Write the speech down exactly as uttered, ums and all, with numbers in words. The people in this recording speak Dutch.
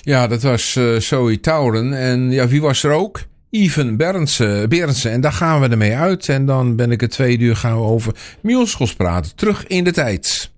Ja, dat was uh, Zoe Tauren. En ja, wie was er ook? Ivan Berendsen, Berendsen. En daar gaan we ermee uit. En dan ben ik het tweede uur gaan we over musicals praten. Terug in de tijd.